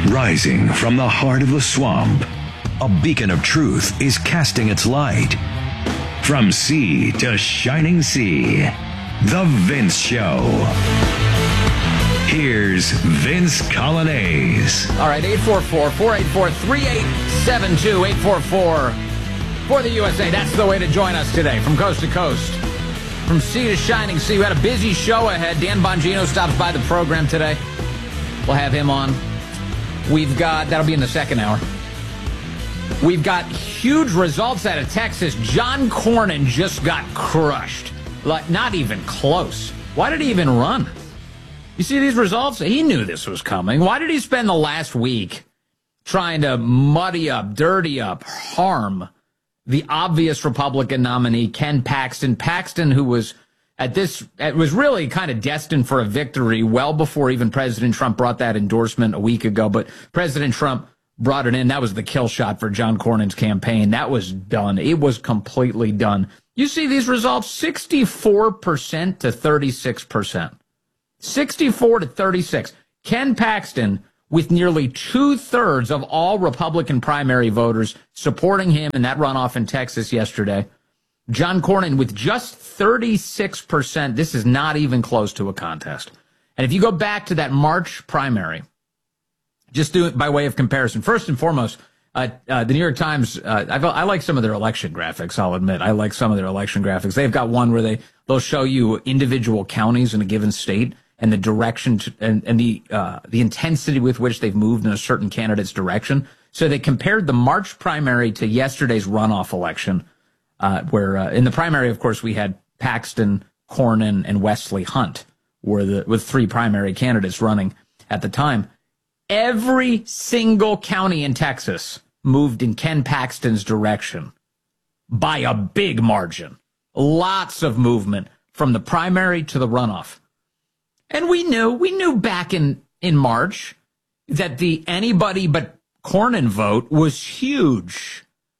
Rising from the heart of the swamp, a beacon of truth is casting its light. From sea to shining sea, The Vince Show. Here's Vince Coglianese. All right, 844-484-3872, 844 for the USA. That's the way to join us today, from coast to coast, from sea to shining sea. We had a busy show ahead. Dan Bongino stops by the program today. We'll have him on. We've got, that'll be in the second hour. We've got huge results out of Texas. John Cornyn just got crushed. Like, not even close. Why did he even run? You see these results? He knew this was coming. Why did he spend the last week trying to muddy up, dirty up, harm the obvious Republican nominee, Ken Paxton? Paxton, who was was really kind of destined for a victory well before even President Trump brought that endorsement a week ago. But President Trump brought it in. That was the kill shot for John Cornyn's campaign. That was done. It was completely done. You see these results, 64% to 36%. 64 to 36. Ken Paxton, with nearly 2/3 of all Republican primary voters supporting him in that runoff in Texas yesterday. John Cornyn with just 36%. This is not even close to a contest. And if you go back to that March primary, just do it by way of comparison. First and foremost, the New York Times, I like some of their election graphics, I'll admit. I like some of their election graphics. They've got one where they'll show you individual counties in a given state and the direction and the intensity with which they've moved in a certain candidate's direction. So they compared the March primary to yesterday's runoff election, where in the primary, of course, we had Paxton, Cornyn, and Wesley Hunt with three primary candidates running at the time. Every single county in Texas moved in Ken Paxton's direction by a big margin. Lots of movement from the primary to the runoff. And we knew back in March that the anybody but Cornyn vote was huge.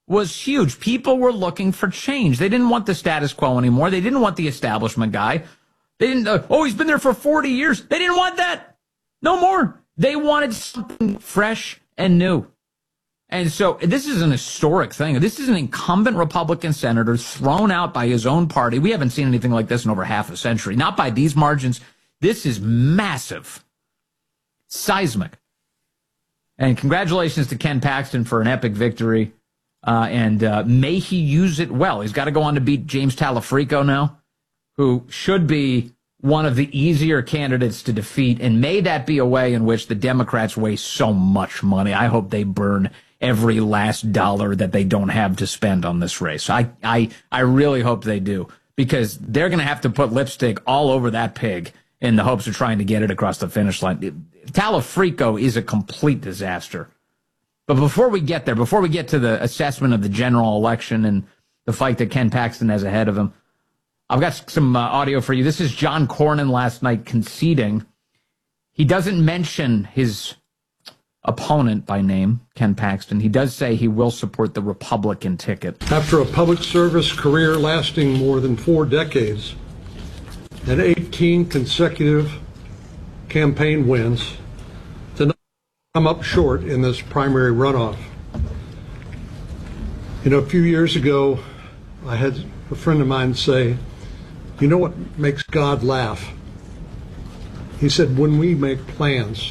People were looking for change. They didn't want the status quo anymore. They didn't want the establishment guy. They didn't, he's been there for 40 years. They didn't want that. No more. They wanted something fresh and new. And so this is an historic thing. This is an incumbent Republican senator thrown out by his own party. We haven't seen anything like this in over half a century. Not by these margins. This is massive. Seismic. And congratulations to Ken Paxton for an epic victory. And may he use it well. He's got to go on to beat James Talafrico now, who should be one of the easier candidates to defeat. And may that be a way in which the Democrats waste so much money. I hope they burn every last dollar that they don't have to spend on this race. I really hope they do, because they're going to have to put lipstick all over that pig in the hopes of trying to get it across the finish line. Talafrico is a complete disaster. But before we get there, before we get to the assessment of the general election and the fight that Ken Paxton has ahead of him, I've got some audio for you. This is John Cornyn last night conceding. He doesn't mention his opponent by name, Ken Paxton. He does say he will support the Republican ticket. After a public service career lasting more than 4 decades and 18 consecutive campaign wins, to not come up short in this primary runoff. A few years ago, I had a friend of mine say, "You know what makes God laugh?" He said, "When we make plans."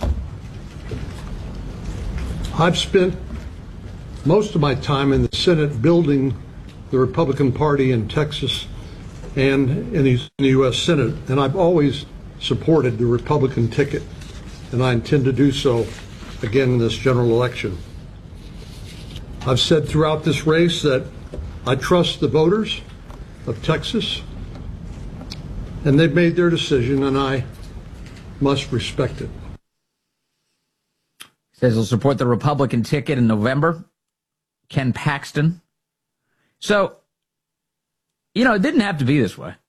I've spent most of my time in the Senate building the Republican Party in Texas and in the U.S. Senate, and I've always supported the Republican ticket, and I intend to do so again in this general election. I've said throughout this race that I trust the voters of Texas, and they've made their decision, and I must respect it. Says he'll support the Republican ticket in November. Ken Paxton. So, it didn't have to be this way.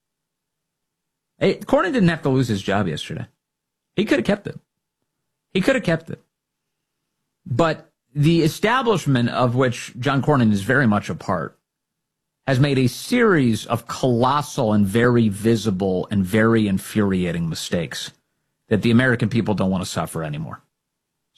Cornyn didn't have to lose his job yesterday. He could have kept it. But the establishment of which John Cornyn is very much a part has made a series of colossal and very visible and very infuriating mistakes that the American people don't want to suffer anymore.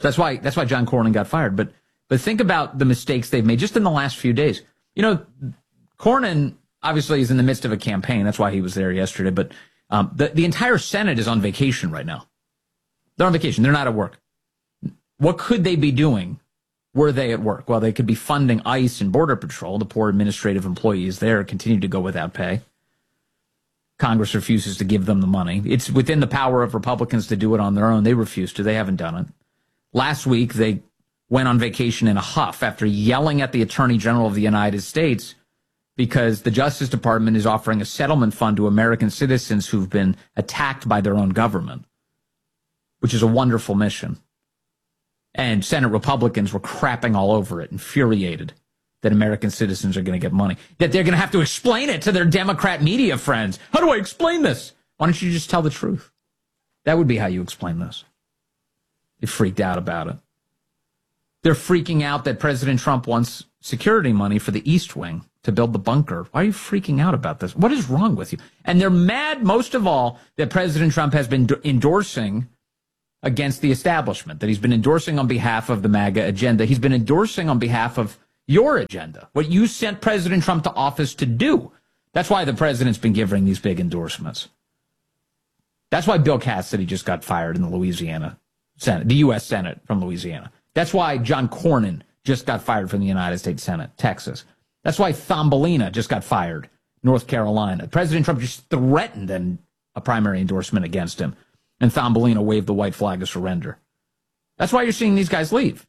So that's why John Cornyn got fired. But think about the mistakes they've made just in the last few days. You know, Cornyn obviously is in the midst of a campaign. That's why he was there yesterday. But the entire Senate is on vacation right now. They're on vacation. They're not at work. What could they be doing were they at work? Well, they could be funding ICE and Border Patrol. The poor administrative employees there continue to go without pay. Congress refuses to give them the money. It's within the power of Republicans to do it on their own. They refuse to. They haven't done it. Last week, they went on vacation in a huff after yelling at the Attorney General of the United States because the Justice Department is offering a settlement fund to American citizens who've been attacked by their own government, which is a wonderful mission. And Senate Republicans were crapping all over it, infuriated that American citizens are going to get money, that they're going to have to explain it to their Democrat media friends. How do I explain this? Why don't you just tell the truth? That would be how you explain this. They freaked out about it. They're freaking out that President Trump wants security money for the East Wing to build the bunker. Why are you freaking out about this? What is wrong with you? And they're mad, most of all, that President Trump has been endorsing against the establishment, that he's been endorsing on behalf of the MAGA agenda. He's been endorsing on behalf of your agenda, what you sent President Trump to office to do. That's why the president's been giving these big endorsements. That's why Bill Cassidy just got fired in the Louisiana Senate, the U.S. Senate from Louisiana. That's why John Cornyn just got fired from the United States Senate, Texas. That's why Thumbelina just got fired, North Carolina. President Trump just threatened a primary endorsement against him, and Thumbelina waved the white flag of surrender. That's why you're seeing these guys leave.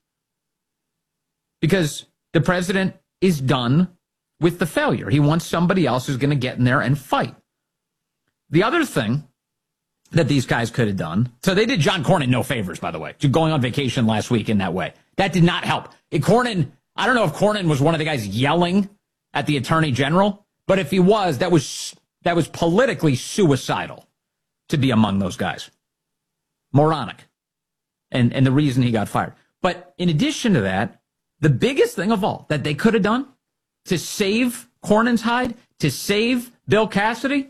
Because the president is done with the failure. He wants somebody else who's going to get in there and fight. The other thing that these guys could have done, so they did John Cornyn no favors, by the way, going on vacation last week in that way. That did not help. I don't know if Cornyn was one of the guys yelling at the attorney general, but if he was, that was politically suicidal to be among those guys. Moronic. And the reason he got fired. But in addition to that, the biggest thing of all that they could have done to save Cornyn's hide, to save Bill Cassidy,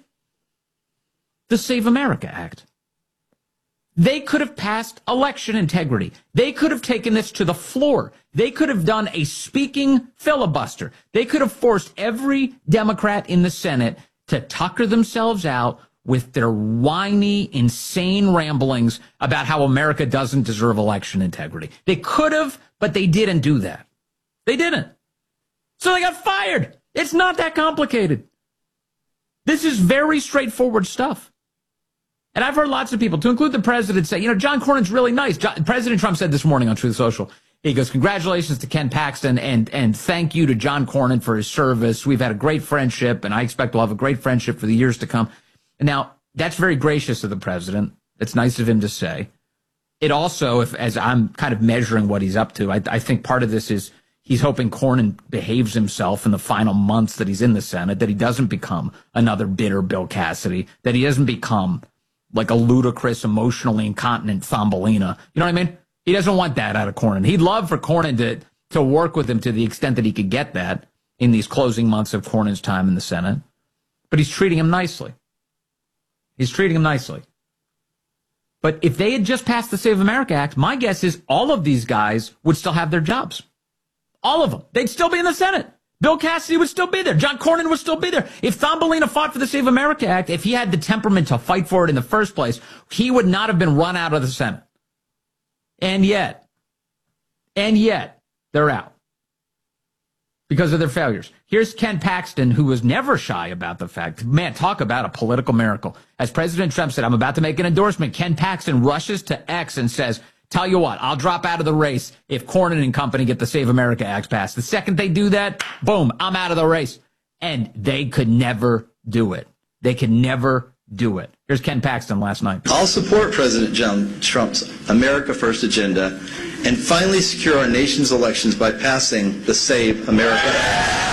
the Save America Act. They could have passed election integrity. They could have taken this to the floor. They could have done a speaking filibuster. They could have forced every Democrat in the Senate to tucker themselves out with their whiny, insane ramblings about how America doesn't deserve election integrity. They could have, but they didn't do that. They didn't. So they got fired. It's not that complicated. This is very straightforward stuff. And I've heard lots of people, to include the president, say, John Cornyn's really nice. President Trump said this morning on Truth Social, he goes, congratulations to Ken Paxton and thank you to John Cornyn for his service. We've had a great friendship, and I expect we'll have a great friendship for the years to come. And now, that's very gracious of the president. It's nice of him to say. It also, as I'm kind of measuring what he's up to, I think part of this is he's hoping Cornyn behaves himself in the final months that he's in the Senate, that he doesn't become another bitter Bill Cassidy, that he doesn't become like a ludicrous, emotionally incontinent Thumbelina. You know what I mean? He doesn't want that out of Cornyn. He'd love for Cornyn to work with him to the extent that he could get that in these closing months of Cornyn's time in the Senate. But he's treating him nicely. He's treating him nicely. But if they had just passed the Save America Act, my guess is all of these guys would still have their jobs. All of them. They'd still be in the Senate. Bill Cassidy would still be there. John Cornyn would still be there. If Thumbelina fought for the Save America Act, if he had the temperament to fight for it in the first place, he would not have been run out of the Senate. And yet, they're out because of their failures. Here's Ken Paxton, who was never shy about the fact, man, talk about a political miracle. As President Trump said, I'm about to make an endorsement. Ken Paxton rushes to X and says, tell you what, I'll drop out of the race if Cornyn and company get the Save America Act passed. The second they do that, boom, I'm out of the race. And they could never do it. They could never do it. Here's Ken Paxton last night. I'll support President John Trump's America First agenda and finally secure our nation's elections by passing the Save America Act.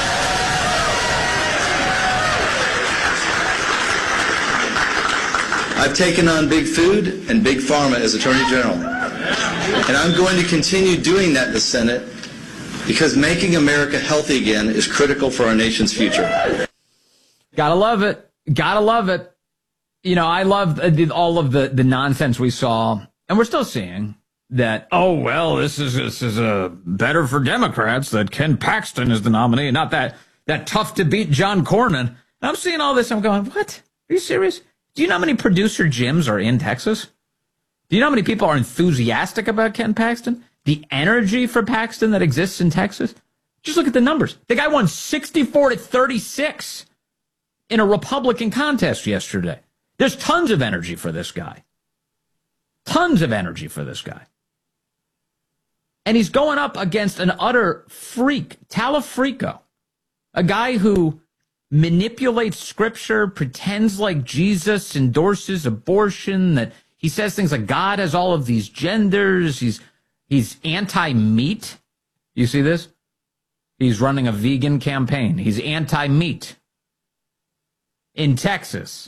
I've taken on big food and big pharma as Attorney General. And I'm going to continue doing that in the Senate because making America healthy again is critical for our nation's future. Gotta love it. Gotta love it. I love all of the nonsense we saw, and we're still seeing, that, oh, well, this is better for Democrats that Ken Paxton is the nominee, not that tough to beat John Cornyn. And I'm seeing all this. I'm going, what? Are you serious? Do you know how many producer gyms are in Texas? Do you know how many people are enthusiastic about Ken Paxton? The energy for Paxton that exists in Texas? Just look at the numbers. The guy won 64-36 in a Republican contest yesterday. There's tons of energy for this guy. Tons of energy for this guy. And he's going up against an utter freak, Talafrico, a guy who manipulates scripture, pretends like Jesus endorses abortion, that he says things like God has all of these genders. He's anti-meat. You see this? He's running a vegan campaign. He's anti-meat in Texas.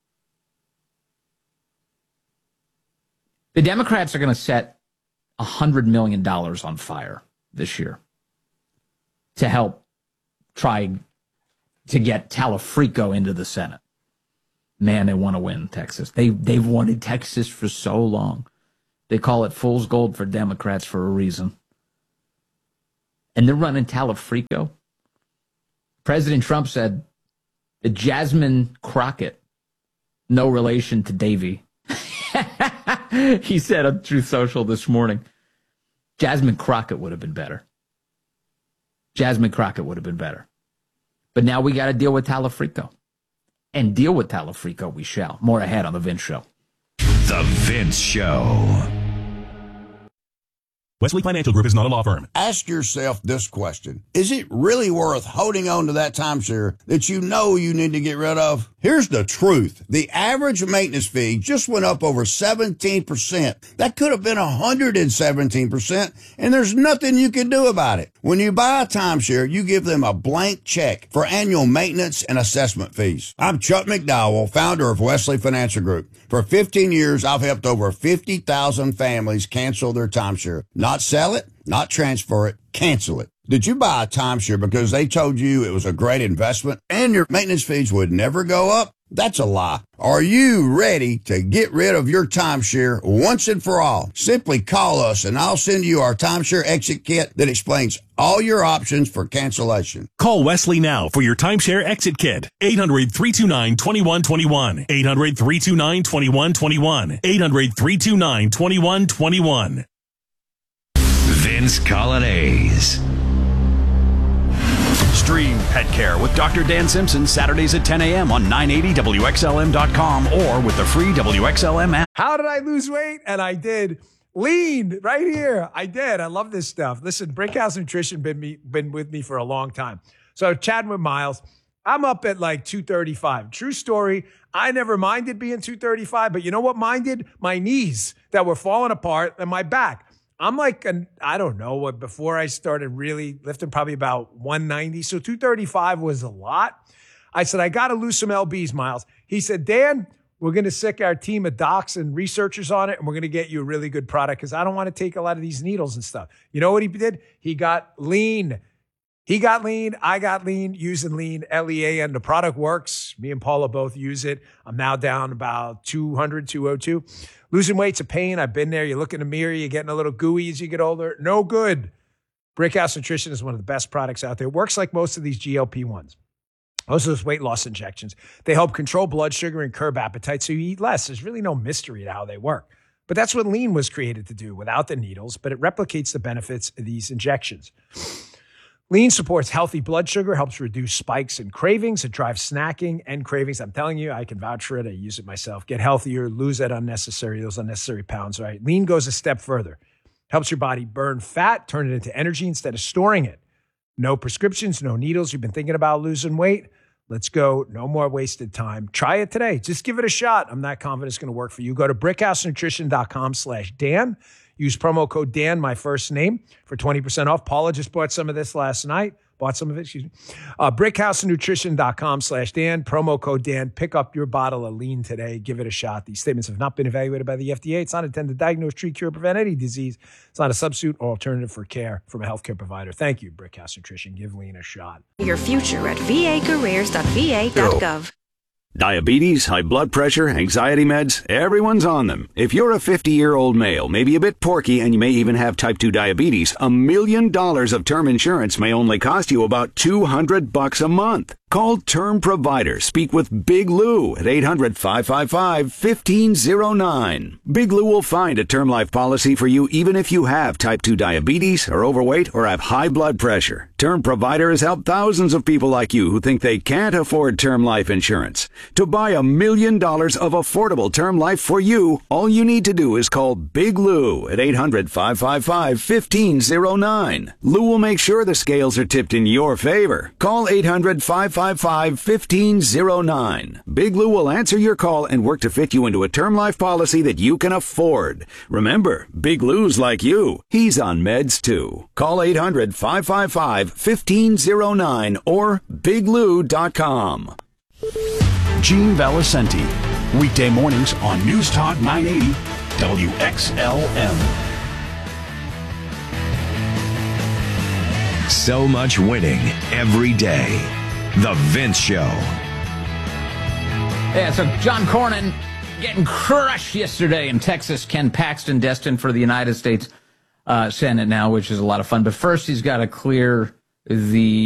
The Democrats are going to set $100 million on fire this year to help try to get Talafrico into the Senate. Man, they want to win Texas. They've wanted Texas for so long. They call it fool's gold for Democrats for a reason. And they're running Talafrico. President Trump said that Jasmine Crockett, no relation to Davy. He said on Truth Social this morning, Jasmine Crockett would have been better. Jasmine Crockett would have been better. But now we got to deal with Talafrico. And deal with Talafrico we shall. More ahead on The Vince Show. The Vince Show. Wesley Financial Group is not a law firm. Ask yourself this question. Is it really worth holding on to that timeshare that you know you need to get rid of? Here's the truth. The average maintenance fee just went up over 17%. That could have been 117%, and there's nothing you can do about it. When you buy a timeshare, you give them a blank check for annual maintenance and assessment fees. I'm Chuck McDowell, founder of Wesley Financial Group. For 15 years, I've helped over 50,000 families cancel their timeshare. Not sell it, not transfer it, cancel it. Did you buy a timeshare because they told you it was a great investment and your maintenance fees would never go up? That's a lie. Are you ready to get rid of your timeshare once and for all? Simply call us and I'll send you our timeshare exit kit that explains all your options for cancellation. Call Wesley now for your timeshare exit kit. 800-329-2121. 800-329-2121. 800-329-2121. Vince Colonnese. Stream Pet Care with Dr. Dan Simpson Saturdays at 10 a.m. on 980WXLM.com or with the free WXLM app. How did I lose weight? And I did. Lean right here. I did. I love this stuff. Listen, Brickhouse Nutrition been with me for a long time. So chatting with Miles, I'm up at like 235. True story. I never minded being 235, but you know what minded? My knees that were falling apart and my back. I'm like, I don't know what, before I started really lifting, probably about 190. So 235 was a lot. I said, I got to lose some lbs, Miles. He said, Dan, we're going to sick our team of docs and researchers on it, and we're going to get you a really good product because I don't want to take a lot of these needles and stuff. You know what he did? He got lean. He got lean. I got lean using lean, LEA, and the product works. Me and Paula both use it. I'm now down about 200, 202. Losing weight's a pain. I've been there. You look in the mirror, you're getting a little gooey as you get older. No good. Brickhouse Nutrition is one of the best products out there. It works like most of these GLP-1s. Most of those weight loss injections. They help control blood sugar and curb appetite so you eat less. There's really no mystery to how they work. But that's what lean was created to do without the needles, but it replicates the benefits of these injections. Lean supports healthy blood sugar, helps reduce spikes and cravings. It drives snacking and cravings. I'm telling you, I can vouch for it. I use it myself. Get healthier, lose those unnecessary pounds, right? Lean goes a step further. Helps your body burn fat, turn it into energy instead of storing it. No prescriptions, no needles. You've been thinking about losing weight? Let's go. No more wasted time. Try it today. Just give it a shot. I'm not confident it's going to work for you. Go to brickhousenutrition.com/Dan. Use promo code Dan, my first name, for 20% off. Paula just bought some of this last night. Brickhousenutrition.com/Dan. Promo code Dan. Pick up your bottle of lean today. Give it a shot. These statements have not been evaluated by the FDA. It's not intended to diagnose, treat, cure, prevent any disease. It's not a substitute or alternative for care from a healthcare provider. Thank you, Brickhouse Nutrition. Give lean a shot. Your future at vacareers.va.gov. Diabetes, high blood pressure, anxiety meds, everyone's on them. If you're a 50-year-old male, maybe a bit porky, and you may even have type 2 diabetes, $1 million of term insurance may only cost you about $200 a month. Call Term Provider. Speak with Big Lou at 800-555-1509. Big Lou will find a term life policy for you even if you have type 2 diabetes, are overweight, or have high blood pressure. Term Provider has helped thousands of people like you who think they can't afford term life insurance. To buy $1 million of affordable term life for you, all you need to do is call Big Lou at 800-555-1509. Lou will make sure the scales are tipped in your favor. Call 800-555-1509. Big Lou will answer your call and work to fit you into a term life policy that you can afford. Remember, Big Lou's like you. He's on meds too. Call 800-555-1509 or biglou.com. Gene Valicenti, weekday mornings on News Talk 980 WXLM. So much winning every day. The Vince Show. Yeah, so John Cornyn getting crushed yesterday in Texas. Ken Paxton destined for the United States Senate now, which is a lot of fun. But first, he's got to clear the